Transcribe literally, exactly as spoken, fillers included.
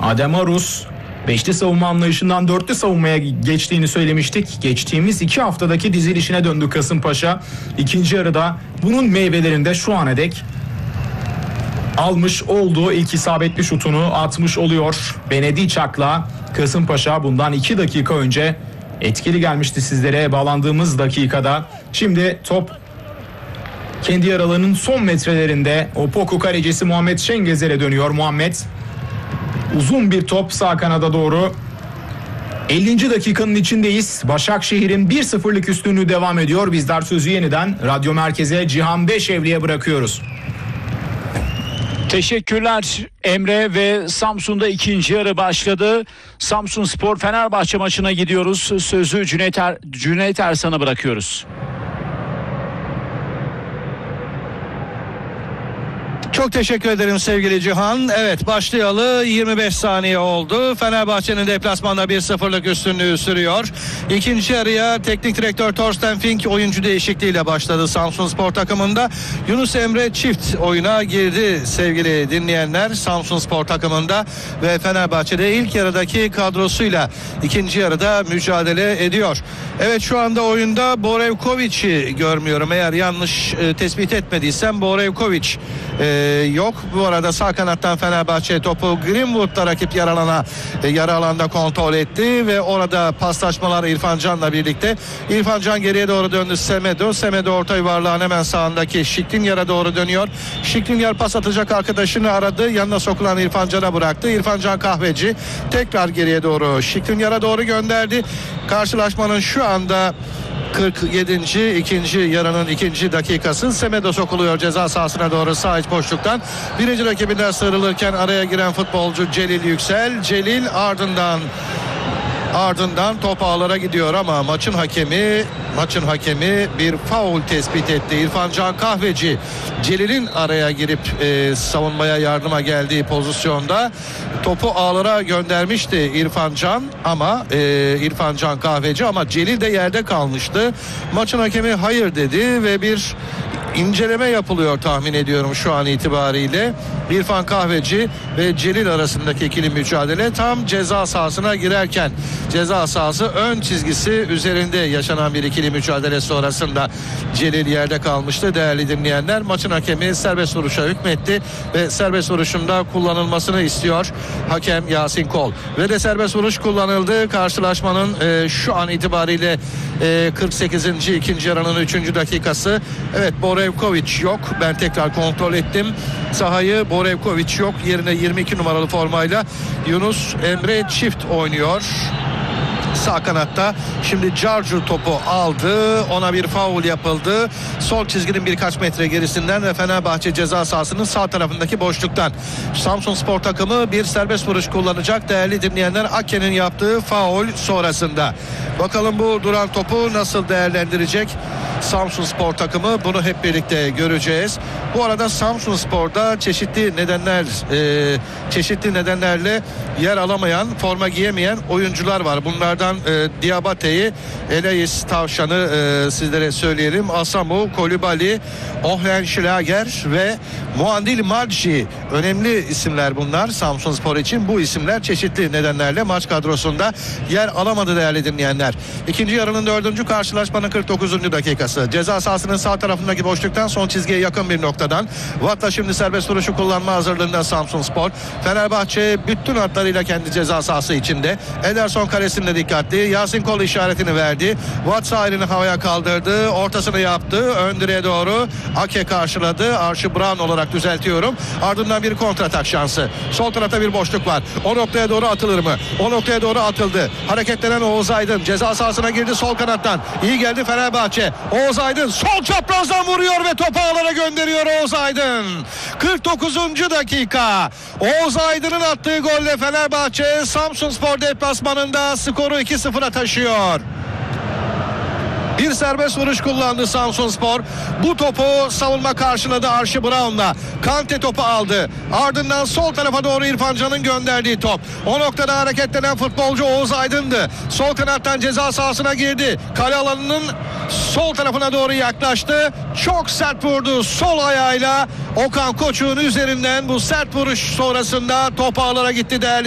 Adem Arus beşli savunma anlayışından dörtlü savunmaya geçtiğini söylemiştik. Geçtiğimiz iki haftadaki dizilişine döndü Kasımpaşa. İkinci yarıda bunun meyvelerini de şu ana dek almış olduğu ilk isabetli şutunu atmış oluyor. Benedicak'la Kasımpaşa bundan iki dakika önce etkili gelmişti sizlere bağlandığımız dakikada. Şimdi top kendi yer alanının son metrelerinde Opoku kalecisi Muhammed Şengezer'e dönüyor. Muhammed uzun bir top sağ kanada doğru. ellinci dakikanın içindeyiz. Başakşehir'in bir sıfırlık üstünlüğü devam ediyor. Bizler sözü yeniden Radyo Merkez'e Cihan Beşevli'ye bırakıyoruz. Teşekkürler Emre ve Samsun'da ikinci yarı başladı. Samsunspor Fenerbahçe maçına gidiyoruz. Sözü Cüneyt, er, Cüneyt Ersan'a bırakıyoruz. Çok teşekkür ederim sevgili Cihan. Evet, başlayalı yirmi beş saniye oldu. Fenerbahçe'nin deplasmanda bir sıfırlık üstünlüğü sürüyor. İkinci yarıya teknik direktör Thorsten Fink oyuncu değişikliğiyle başladı Samsunspor takımında. Yunus Emre çift oyuna girdi sevgili dinleyenler Samsunspor takımında ve Fenerbahçe'de ilk yarıdaki kadrosuyla ikinci yarıda mücadele ediyor. Evet, şu anda oyunda Borevkovic'i görmüyorum. Eğer yanlış e, tespit etmediysem Borevkovic e, yok. Bu arada sağ kanattan Fenerbahçe topu Greenwood'da rakip yarı alana e, yarı alanda kontrol etti ve orada paslaşmalar İrfan Can'la birlikte. İrfan Can geriye doğru döndü. Semedo. Semedo orta yuvarlağın hemen sağındaki Şiklinyar'a doğru dönüyor. Şiklinyar pas atacak arkadaşını aradı. Yanına sokulan İrfan Can'a bıraktı. İrfan Can Kahveci tekrar geriye doğru Şiklinyar'a doğru gönderdi. Karşılaşmanın şu anda kırk yedinci ikinci yarının ikinci dakikası. Semedo sokuluyor ceza sahasına doğru sağ iç boşluktan. Birinci rakibinden sıyrılırken araya giren futbolcu Celil Yüksel. Celil ardından Ardından top ağlara gidiyor ama maçın hakemi maçın hakemi bir faul tespit etti. İrfan Can Kahveci Celil'in araya girip e, savunmaya yardıma geldiği pozisyonda topu ağlara göndermişti İrfan Can ama e, İrfan Can Kahveci ama Celil de yerde kalmıştı. Maçın hakemi hayır dedi ve bir inceleme yapılıyor tahmin ediyorum şu an itibariyle. İrfan Kahveci ve Celil arasındaki ikili mücadele tam ceza sahasına girerken ceza sahası ön çizgisi üzerinde yaşanan bir ikili mücadele sonrasında Celil yerde kalmıştı değerli dinleyenler. Maçın hakemi serbest vuruşa hükmetti ve serbest vuruşunda kullanılmasını istiyor hakem Yasin Kol. Ve de serbest vuruş kullanıldı. Karşılaşmanın e, şu an itibariyle e, kırk sekizinci ikinci yarının üçüncü dakikası. Evet, Borevkovic yok. Ben tekrar kontrol ettim. Sahayı Borevkovic yok. Yerine yirmi iki numaralı formayla Yunus Emre çift oynuyor. Sağ kanatta şimdi Carcu topu aldı. Ona bir faul yapıldı. Sol çizginin birkaç metre gerisinden ve Fenerbahçe ceza sahasının sağ tarafındaki boşluktan. Samsunspor takımı bir serbest vuruş kullanacak değerli dinleyenler. Akke'nin yaptığı faul sonrasında. Bakalım bu duran topu nasıl değerlendirecek Samsunspor takımı, bunu hep birlikte göreceğiz. Bu arada Samsunspor'da çeşitli nedenler e, çeşitli nedenlerle yer alamayan, forma giyemeyen oyuncular var. Bunlardan e, Diabate'yi, Elias Tavşan'ı e, sizlere söyleyelim. Asamu, Kolibali, Ohenschlager ve Muandil Marci. Önemli isimler bunlar Samsunspor için. Bu isimler çeşitli nedenlerle maç kadrosunda yer alamadı değerli dinleyenler. İkinci yarının dördüncü karşılaşmanın kırk dokuzuncu dakikası. Ceza sahasının sağ tarafındaki boşluktan son çizgiye yakın bir noktadan. Watt'la şimdi serbest vuruşu kullanma hazırlığında Samsunspor. Fenerbahçe bütün hatlarıyla kendi ceza sahası içinde. Ederson kalesinde dikkatli. Yasin Kol işaretini verdi. Watt sağ elini havaya kaldırdı. Ortasını yaptı. Ön direğe doğru Ake karşıladı. Archie Brown olarak düzeltiyorum. Ardından bir kontratak şansı. Sol tarafta bir boşluk var. O noktaya doğru atılır mı? O noktaya doğru atıldı. Hareketlenen Oğuz Aydın ceza sahasına girdi sol kanattan. İyi geldi Fenerbahçe. Oğuz Aydın sol çaprazdan vuruyor ve topu ağlara gönderiyor Oğuz Aydın. kırk dokuzuncu dakika. Oğuz Aydın'ın attığı golle Fenerbahçe Samsunspor deplasmanında skoru iki sıfıra taşıyor. Bir serbest vuruş kullandı Samsunspor. Bu topu savunma karşıladı Archie Brown'la. Kante topu aldı. Ardından sol tarafa doğru İrfan Can'ın gönderdiği top. O noktada hareketlenen futbolcu Oğuz Aydın'dı. Sol kanattan ceza sahasına girdi. Kale alanının sol tarafına doğru yaklaştı. Çok sert vurdu sol ayağıyla. Okan Koçuk'un üzerinden bu sert vuruş sonrasında top ağlara gitti değerli